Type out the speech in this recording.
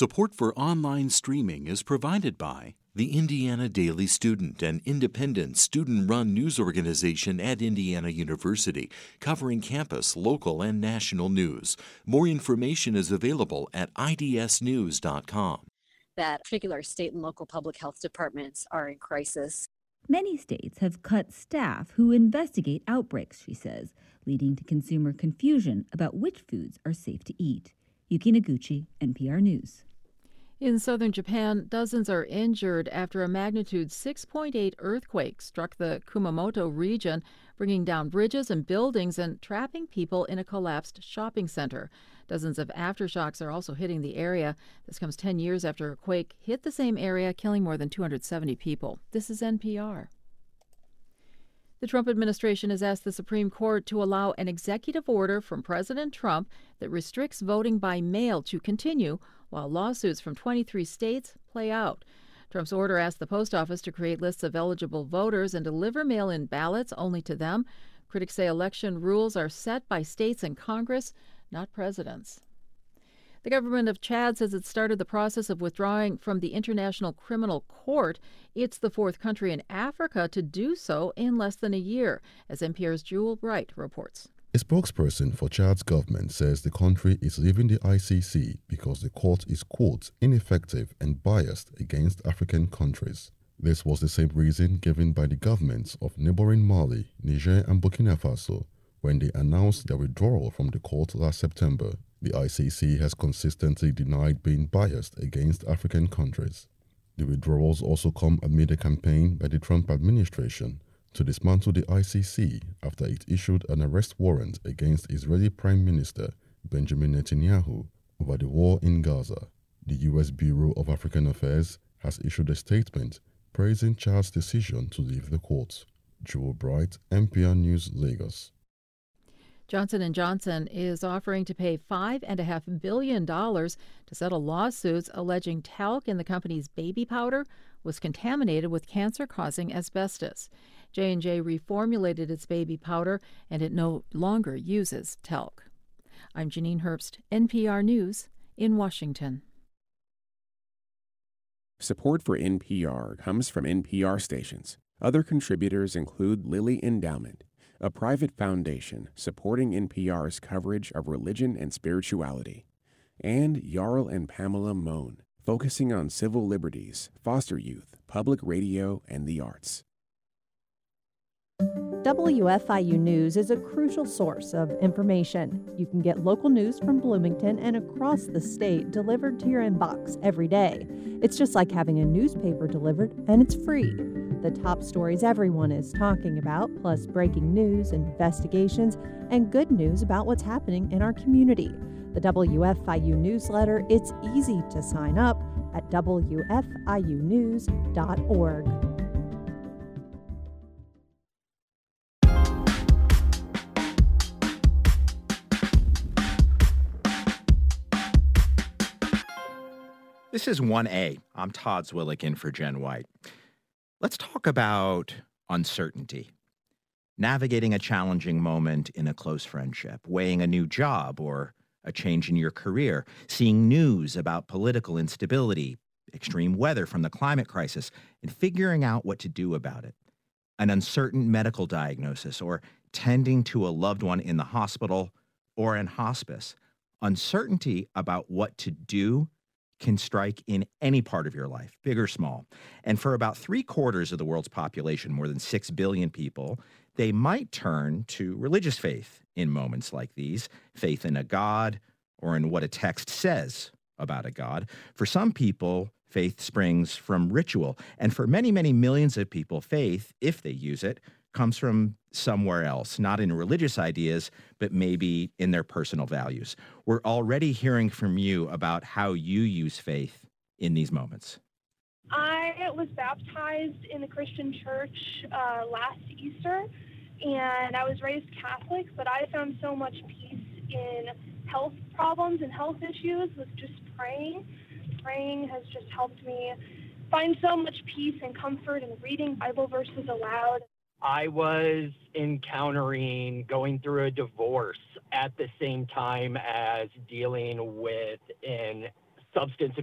Support for online streaming is provided by the Indiana Daily Student, an independent student-run news organization at Indiana University, covering campus, local, and national news. More information is available at idsnews.com. That particular state and local public health departments are in crisis. Many states have cut staff who investigate outbreaks, she says, leading to consumer confusion about which foods are safe to eat. Yuki Noguchi, NPR News. In southern Japan, dozens are injured after a magnitude 6.8 earthquake struck the Kumamoto region, bringing down bridges and buildings and trapping people in a collapsed shopping center. Dozens of aftershocks are also hitting the area. This comes 10 years after a quake hit the same area, killing more than 270 people. This is NPR. The Trump administration has asked the Supreme Court to allow an executive order from President Trump that restricts voting by mail to continue while lawsuits from 23 states play out. Trump's order asked the post office to create lists of eligible voters and deliver mail-in ballots only to them. Critics say election rules are set by states and Congress, not presidents. The government of Chad says it started the process of withdrawing from the International Criminal Court. It's the fourth country in Africa to do so in less than a year, as NPR's Jewel Wright reports. A spokesperson for Chad's government says the country is leaving the ICC because the court is, quote, ineffective and biased against African countries. This was the same reason given by the governments of neighboring Mali, Niger, and Burkina Faso when they announced their withdrawal from the court last September. The ICC has consistently denied being biased against African countries. The withdrawals also come amid a campaign by the Trump administration to dismantle the ICC after it issued an arrest warrant against Israeli Prime Minister Benjamin Netanyahu over the war in Gaza. The U.S. Bureau of African Affairs has issued a statement praising Chad's decision to leave the court. Joel Bright, NPR News, Lagos. Johnson & Johnson is offering to pay $5.5 billion to settle lawsuits alleging talc in the company's baby powder was contaminated with cancer-causing asbestos. J&J reformulated its baby powder, and it no longer uses talc. I'm Janine Herbst, NPR News in Washington. Support for NPR comes from NPR stations. Other contributors include Lilly Endowment, a private foundation supporting NPR's coverage of religion and spirituality, and Jarl and Pamela Mohn, focusing on civil liberties, foster youth, public radio, and the arts. WFIU News is a crucial source of information. You can get local news from Bloomington and across the state delivered to your inbox every day. It's just like having a newspaper delivered, and it's free. The top stories everyone is talking about, plus breaking news, investigations, and good news about what's happening in our community. The WFIU newsletter, it's easy to sign up at WFIUnews.org. This is 1A. I'm Todd Zwillich in for Jen White. Let's talk about uncertainty. Navigating a challenging moment in a close friendship, weighing a new job or a change in your career, seeing news about political instability, extreme weather from the climate crisis, and figuring out what to do about it. An uncertain medical diagnosis or tending to a loved one in the hospital or in hospice. Uncertainty about what to do can strike in any part of your life, big or small. And for about 3/4 of the world's population, more than 6 billion people, they might turn to religious faith in moments like these, faith in a God or in what a text says about a God. For some people, faith springs from ritual. And for many, many millions of people, faith, if they use it, comes from somewhere else, not in religious ideas, but maybe in their personal values. We're already hearing from you about how you use faith in these moments. I was baptized in the Christian church last Easter, and I was raised Catholic, but I found so much peace in health problems and health issues with just praying. Praying has just helped me find so much peace and comfort in reading Bible verses aloud. I was encountering going through a divorce at the same time as dealing with an substance